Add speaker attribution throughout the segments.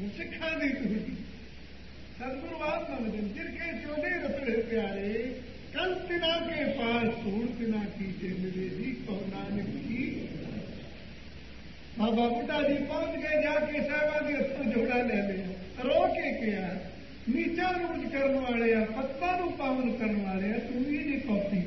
Speaker 1: सिखा दी टूटी सदगुरु आप समझन जिनके चोले रखड़े प्यारे कल तिना के पास सूर तिना कीजे मिले जी को नानक की। बाबा बुढ़ा जी पहुंच गए जाके साहबा के हथों जोड़ा ले लिया रो के क्या नीचा रूज करने वाले पत्ता नु पावन करने वाले तू ही जी कॉपी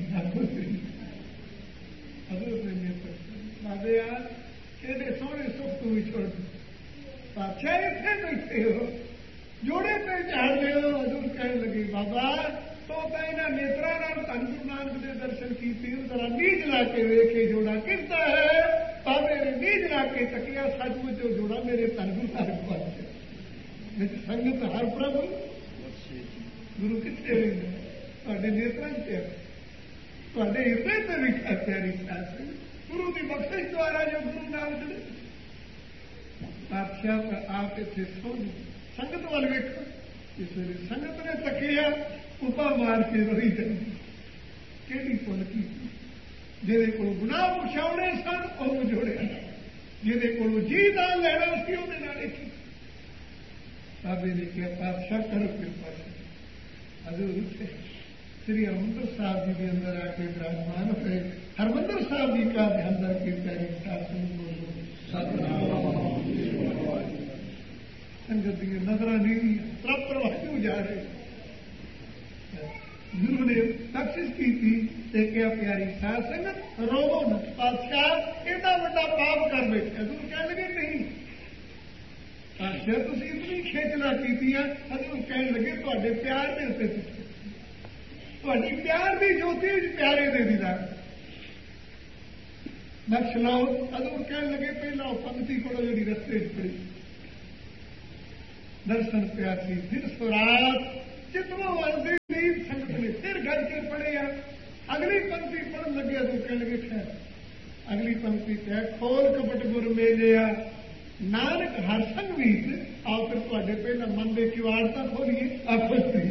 Speaker 1: बाबे यार केडे सोने सुख तू भी छोड़ बादशाह इतने बैठे हो जोड़े पे झाड़ दे हजूर कहने लगे बाबा तो इन्होंने नेत्रा धन गुरु नानक के दर्शन की जरा नीज ला के वेखे जोड़ा किसका है बाबे ने नीज ला के तकिया सचमुच जो जोड़ा मेरे धन गुरु नानक पास संगत हर प्रभु गुरु कितने रहते नेत्रा हृदय से भी प्यारी गुरु की बख्शिश द्वारा जो गुरु नानक ने बादशाह का आप इतने सोने संगत वाल वेखो इस वे संगत ने तकिया उपा मार के रोई जाती केड़ी पुल की जिहदे कोल गुनाह पुछाउणे सन ओहनूं जोड़िया जिहदे कोल जी दान लैणा सी उहदे नाल की बाबे ने कहा पातशाह करो कृपा हजूर उठे श्री हरमंदिर साहब जी के अंदर आके विराजमान हुए हरमंदिर साहब जी का अंदर की प्यारी शासन बोलो संगत की नजर नहीं प्रवासी जा रहे गुरु ने बख्शिश की थी क्या प्यारी साध संगत रोवो न पातशाह इतना बड़ा पाप कर बैठे गुरु कह लगे नहीं पातशाह तुम इतनी खेचना की हजूर कह लगे थोड़े प्यार के उत्ते थोड़ी प्यार की ज्योति प्यारे दे दी बख्श लाओ हजूर कह लगे पहला पंक्ति पढ़ो जी रस्ते पढ़ी दर्शन प्यासी फिर सुरात चितवो वर्दी नींद संगत ने फिर घर के पड़े अगली पंक्ति पढ़ लगे तो कह लगे ठहर अगली पंक्ति है खोल कपट गुर मेलिया नानक हर संग बीत आओ फिर थोड़े पहला मन के किवाड़ तो खोलिए आप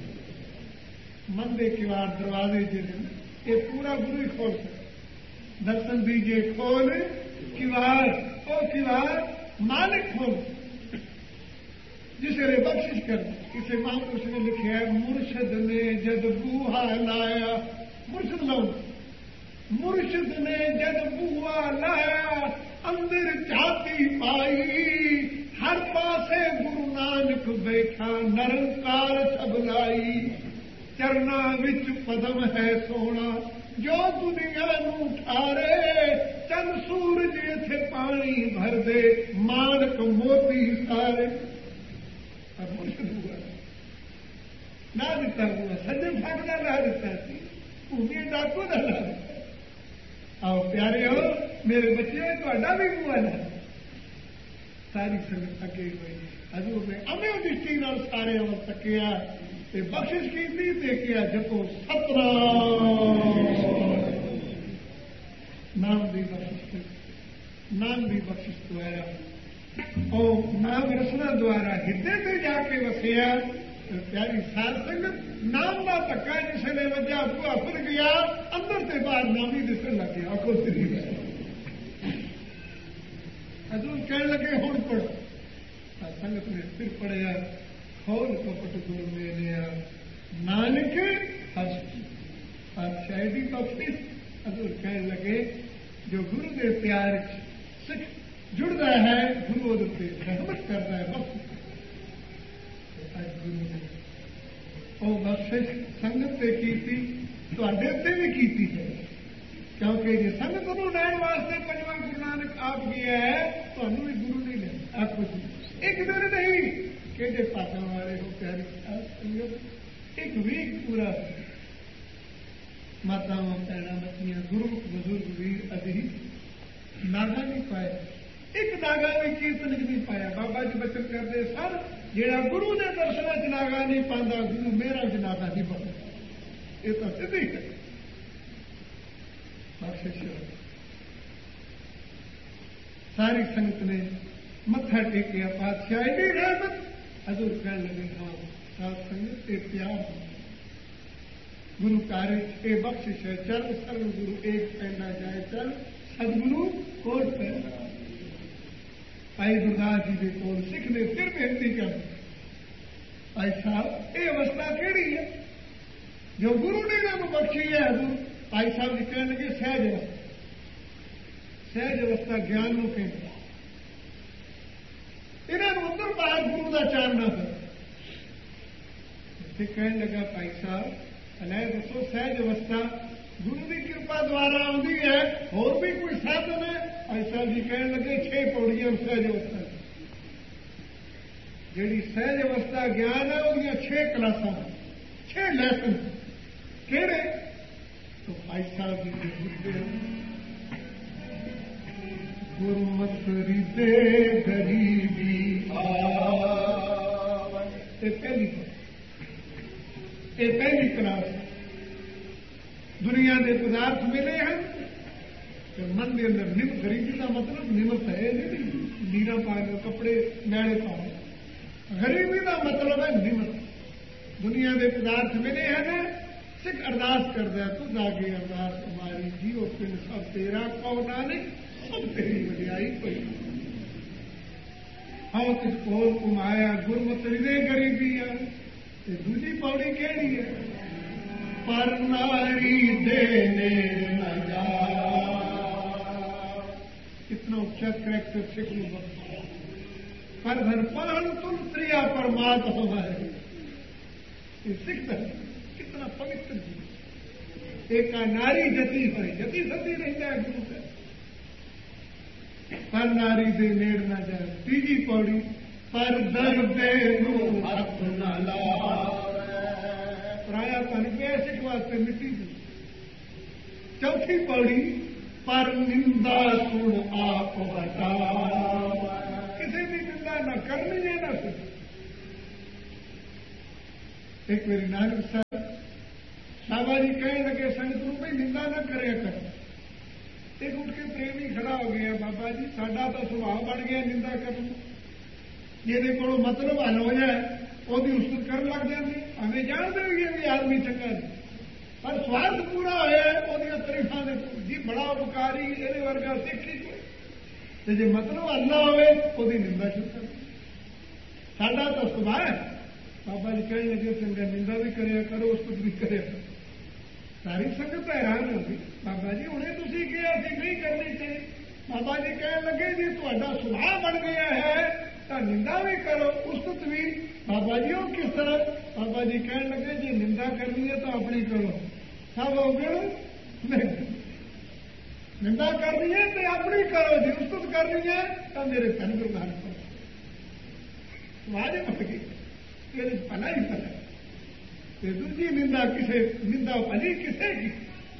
Speaker 1: मन के किवाड़ दरवाजे जिन्हें ये पूरा गुरु ही खोल सकते दर्शन दीजिए खोल किवाड़ ओ किवाड़ मालिक खोल जिसे बख्शिश कर किसी महापुरुष ने लिखे है मुर्शद ने जद बूहा लाया मुर्शद लो मुर्शद ने जद बूहा लाया अंदर झाती पाई हर पासे गुरु नानक बैठा निरंकार सबलाई चरना विच पदम है सोना जो दुनिया नू ठारे चंद सूरज इथे पानी भर दे मानक मोती सारे मुर्शद हुआ ना दिता हुआ सज्जन फाट का ला दिता सी भूमि डाकू का ला दिता आओ प्यारे हो मेरे बच्चे थोड़ा भी हुआ ना सारी संगत अके हुई हजूर ने अमे दृष्टि सारे और तकिया बख्शिश की थी किया जपो सतनाम नाम दी बख्शिश तो आया और नाम रसना द्वारा हृदय से जाके वसिया प्यारी साध संगत नाम का धक्का जिसने वजह बुआ खुल गया अंदर से बाहर नाम ही दिसने लग गया आखो श्री हजूर कह लगे हूं पढ़ो संगत ने फिर पढ़िया खोल कपट गुरु मेलिया नानक हर्ष की बख्शिश हजूर कह लगे जो गुरु के प्यार सिख जुड़ता है गुरु उत्ते रहमत करता है बख्श गुरु ने वो बख्शिश संगत से की थी थोड़े उत्ते भी की है क्योंकि जो संगत को लैन वास्ते पंजवां गुरु नानक आप गया है तो भी गुरु नहीं लेना आपको एक दिन नहीं कि जे पासा वाले हो प्यारी संगत एक वीक पूरा माताओं भैन बच्चियां गुरु बुजुर्ग वीर अधी नागा नहीं पाए एक नागा भी कीर्तन नहीं पाया बाबा जी बचन करते सर जेड़ा गुरु ने दर्शन च नागा नहीं पाता गुरु मेरा च नागा नहीं पाता ये तो सीधी है सारी संगत ने मत्था टेकिया पातशाह एडी रहमत हजूर कह लगे हाँ साथ संगत के प्यार गुरु कार्य ए बख्शिश है चल सर्व गुरु एक पहना जाए चल सदगुरु कोट पहना भाई गुरदास जी के कोल सिख ने फिर बेनती कर, भाई साहब ये अवस्था केड़ी है जो गुरु ने इन्होंने बख्शी है। हजूर भाई साहब जी कहने लगे सहज अवस्था, सहज अवस्था ज्ञान को कहते इन्होंने उधर बाहर गुरु का चानना था। कहने लगा भाई साहब अलै दसो सहज अवस्था गुरु की कृपा द्वारा आती है, होर भी कोई साधन है? भाई साहब जी कहने लगे 6 पौड़ियां सहज अवस्था, जी सहज अवस्था ज्ञान है वो 6 क्लासा 6 लैसन केड़े? तो भाई साहब जी पूछते गुरमत रिदे गरीबी पहली क्लास दुनिया के पदार्थ मिले हैं तो मन के अंदर निम गरीबी का मतलब निमत है नहीं, नीरा पाए कपड़े मैले पाए, गरीबी का मतलब है निमत। दुनिया के पदार्थ मिले हैं ना, सिख अरदास करता है तुझ आगे अरदास हमारी जीओ पिन सब तेरा कौ नानक सब तेरी वडियाई कोई हाँ किस कोल कुमाया गुरमत रिदे गरीबी है। दूजी पौड़ी केड़ी है? पर नारी देने न जा, कितना उच्चा करैक्टर सिख लो। पर धन पान तुम प्रिया परमात्मा है, ये सिख धर्म कितना पवित्र जीव। एक नारी जती है, जती सती रहता है गुरु का, पर नारी दे नेड़ न जाए। तीजी पौड़ी पर दर्दे हथ न ला, पराया तन पे सिख वास्ते मिट्टी दी। चौथी पौड़ी पर निंदा सुन आप हटा, किसी की निंदा न करनी है न सुन। एक मेरी नानक साहब बाबा जी कहने लगे संगत को भाई निंदा न करे कर। एक उठ के प्रेमी खड़ा हो गया, बाबा जी साडा तो सुभाव बन गया निंदा करना, ਜਿਹਦੇ ਕੋਲੋਂ मतलब हल हो जाए ਉਹਦੀ ਉਸਤਤ ਕਰਨ ਲੱਗ ਜਾਂਦੇ। हमें जानते हुए भी आदमी चंगा नहीं, पर स्वार्थ पूरा होया ਉਹਦੀਆਂ ਤਾਰੀਫਾਂ ਦੇ जी बड़ा उपकारी ਇਹਦੇ ਵਰਗਾ ਸਿੱਖ ਹੀ ਕੋਈ, ਤੇ ਜੇ मतलब हल ना ਹੋਵੇ ਉਹਦੀ ਨਿੰਦਾ ਸ਼ੁਰੂ ਕਰ। ਸਾਡਾ ਤਾਂ ਸੁਭਾਅ ਹੈ। बाबा जी कहने लगे चंगा निंदा भी करिया करो उस्तत भी करिया करो। सारी संगत हैरान होगी, बाबा जी उन्हें तुसी किया सी नहीं करनी चाहिए। बाबा जी कहने लगे जी तुहाडा सुभाव बन गया है तो निंदा भी करो उस्तत भी। बाबा जी वो किस तरह? बाबा जी कहने लगे जी निंदा करनी है तो अपनी करो, सब हो गए नहीं, निंदा करनी है तो अपनी करो जी, उस्तत करनी है तो मेरे धन गुरु नानक करो। वाजे बन गई तेरे भला ही भला, दूसरी निंदा किसे निंदा भली किसे की?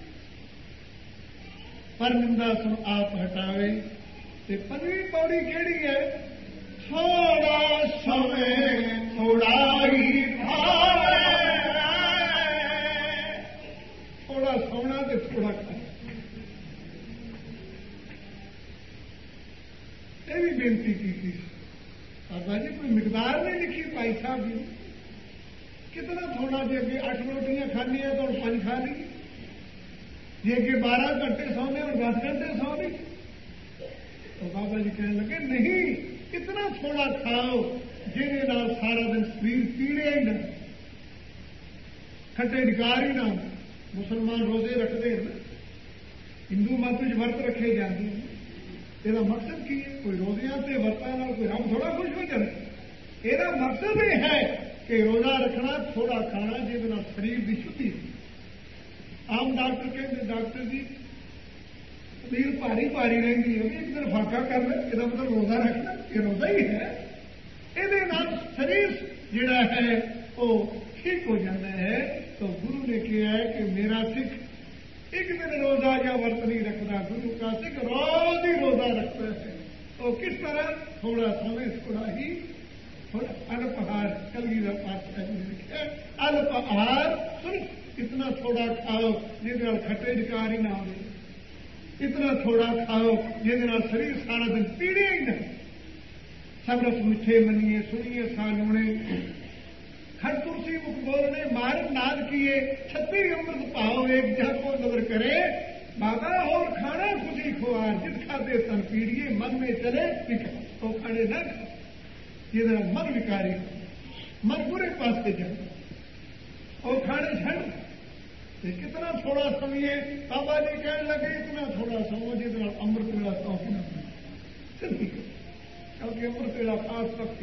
Speaker 1: पर निंदा सुन आप हटावे। ते 5वीं पौड़ी केड़ी है? थोड़ा समय थोड़ा ही भावे, थोड़ा सोना ते थोड़ा खाना। ये भी बेनती की थी बाबा जी, कोई मिकदार नहीं लिखी भाई साहब जी, कितना थोड़ा जे अगे 8 रोटियां खानी है तो 5 खा ली, जे अगे 12 घंटे सोने और 10 घंटे सो ली। तो बाबा जी कहने लगे नहीं, इतना थोड़ा खाओ जिहदे नाल सारा दिन शरीर पीड़े ही ना, खट्टे डिकार ही ना। मुसलमान रोजे रखते हैं, हिंदू मत में वर्त रखे जाते हैं, ਇਹਦਾ मकसद की है? कोई रोजियां से वर्तां नाल कोई रब थोड़ा खुश हो जाए। ਇਹਦਾ मकसद यह है कि रोजा रखना थोड़ा खाना जिहदे नाल शरीर की शुद्धि। आम डॉक्टर कहते डॉक्टर जी शरीर भारी भारी रही है, एक दिन फाका कर ले, ਇਹਦਾ मतलब रोजा रखना, ये रोजा ही है। ਇਹਦੇ नाल शरीर जिहड़ा है वो ठीक हो जाता है। तो गुरु ने कहा है कि मेरा सिख एक दिन रोजा या वर्त नहीं रखता, गुरु का सिख रोज ही रोजा रखता है। तो किस तरह? थोड़ा समय थोड़ा ही, थोड़ा अल्पहार। कलगी का पाठ लिखा अल्पहार, सिर्फ इतना थोड़ा खाओ जिहदे खट्टे डिकार ही ना हो, इतना थोड़ा खाओ जिहदे शरीर सारा दिन पीड़े ही ना। सब रस मिठे मनिए सुनिए सालूणे, खड़ तुलसी मुख बोलने मारन नाद किए, 36 अमृत पाओ एक जहाँ को नजर करे। बाबा और खाना खुशी खुआर, जिसका खाते तन पीड़िए मन में चले वो खाने न खा जिहदे नाल मन विकारी मन बुरे पासे जाए वो खाने छड़ कितना थोड़ा समिए बाबा जी कहने लगे इतना थोड़ा समो जिहदे नाल अमृत वेला सौ सिद्धि क्योंकि अमृत वेला खास वक्त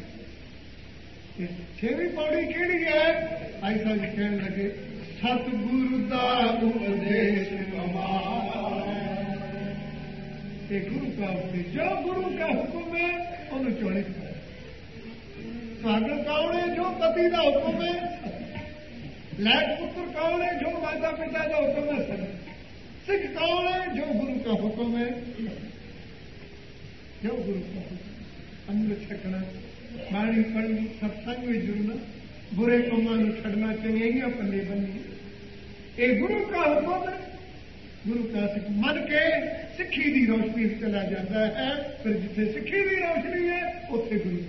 Speaker 1: छेवीं पौड़ी केड़ी है ऐसा जी कहने लगे सतगुरु दा उपदेश ये गुरु का उपदेश जो गुरु का हुक्म है उन्हें चौड़ित कर सागर कौन है जो पति का हुक्म है लैट पुत्र कौन है जो माता पिता का हुक्म है सिख कौन है जो गुरु का हुक्म है जो गुरु का हुक्म अमृत छकना बाणी पढ़नी सत्संग में जुड़ना बुरे कमां छड़ना चंगियां पल्ले बननी ये गुरु का हुक्म है गुरु का सिख मन के सिक्खी की रोशनी चला जाता है फिर जिथे सिक्खी की रोशनी है उथे गुरु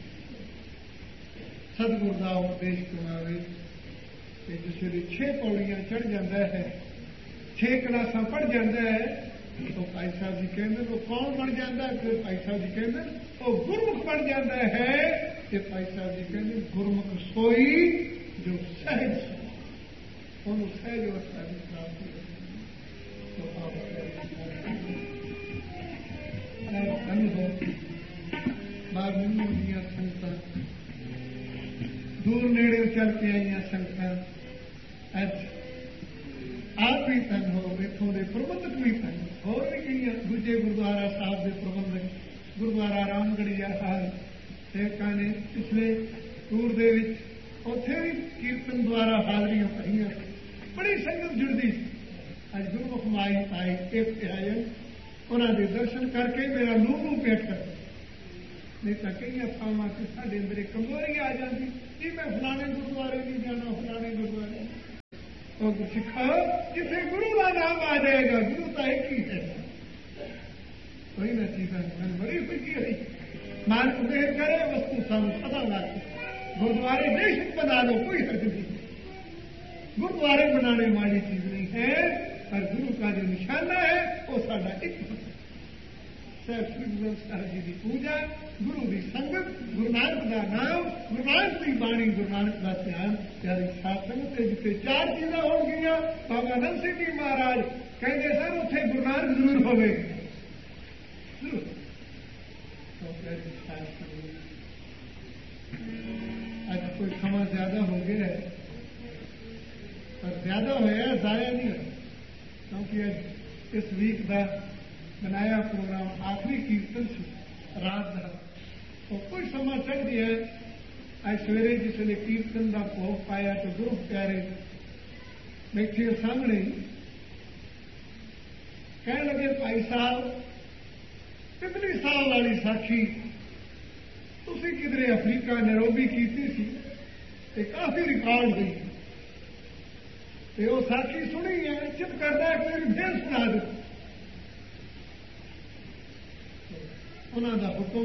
Speaker 1: सतगुरु का उपदेश कमावे जिस वे 6 पौड़ियां चढ़ जाता है 6 क्लासा पढ़ जाता है तो भाई साहब जी कहते वो कौन बन जाता है फिर भाई साहब जी कहते वो गुरमुख बन जाता है कि भाई साहब जी कहते गुरमुख सोई जो सहज उन्होंने सहज अवस्था की प्राप्ति तो अनुभव बागमनी दियां संगतां दूर नेड़े चल के आईयां संगतां अज आप भी धन हो इथों के प्रबंधक भी धन होर भी कई दूजे गुरुद्वारा साहब के प्रबंधक गुरुद्वारा रामगढ़िया साहब सेवकां ने पिछले टूर दे विच उत्थे भी कीर्तन द्वारा हाजरियां भरियां बड़ी संगत जुड़दी अज गुरमुख माई आए इत्थे आए उन्होंने दर्शन करके मेरा लूह लूह पेट कर नहीं तो कई थावां से साडे अंदर कमजोरी आ जाती कि मैं फलाने गुरुद्वारे नहीं जाना फलाने गुरुद्वारे और सिखा जिसे गुरु का नाम आ जाएगा गुरु तो एक ही है कोई ना चीजा बड़ी खुशी हुई मालिक मेहर करे वस्तु सानू सदा लागे गुरुद्वारे बेशक बना लो कोई हर्ज नहीं गुरुद्वारे बनाने वाली चीज नहीं है पर गुरु का जो निशाना है वो साडा एक साहब श्री गुरु साहब जी की पूजा गुरु की संगत गुरु नानक का नाम गुरु नानक की बाणी गुरु नानक का ध्यान प्यारी साध संगत जिसे 4 चीजा हो गई बाबा नंद सिंह जी महाराज कहते सर उसे गुरु नानक जरूर होवे अज कोई समा ज्यादा हो गया है पर ज्यादा होया जाया नहीं होया क्योंकि अज इस वीक का बनाया प्रोग्राम आखिरी कीर्तन से रात का तो कोई समा चढ़ गया अज सवेरे जिसले कीर्तन का भोग पाया तो गुरु प्यारे बैठे सामने कह लगे भाई साहब पिछली साल वाली साखी तुसी किधरे अफ्रीका नैरोबी की थी काफी रिकॉर्ड हुई तो वो साखी सुनी है चित करता है कोई फिर सुना दो उन्होंने हुक्म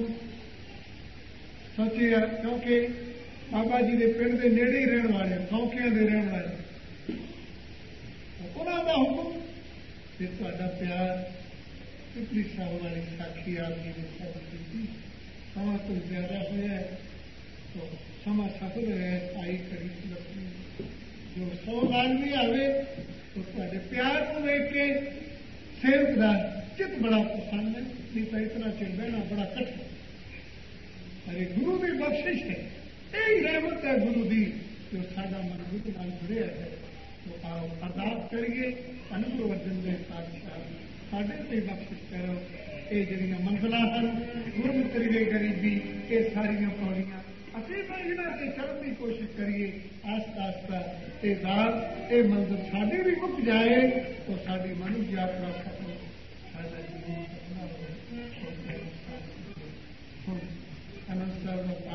Speaker 1: सोचे क्योंकि बाबा जी के पिंड के नेड़े ही रहने वाले सौंकिया के रहने वाले उन्होंने हुक्म प्यार पिछली साल वाली साखी आपकी समा तो ज्यादा होया तो समा सफल है आई करी जो 100 लाख भी आवे तो प्यार को देख के सेवक का चित बड़ा पसंद है नहीं तो इतना चिर बहना बड़ा कठिन अरे गुरु की बख्शिश है यही रहमत है गुरु की जो साडा मन गुरु नाल जुड़िया है तो आओ अरदास करिए अनुभव अर्जन दे पातशाह साडे ते बख्शिश करो ये जड़ियां मंजिलां हैं गुरमुखी दी गरीबी ये सारियां पौड़ियां असीं इन्हां ते चढ़न की कोशिश करिए आस्ता आस्ता ये दाल ये मंजिल साडी भी मुक जाए तो साडी मनुष्य यात्रा सफल साडा जीवन सफल हो। आनंद साहब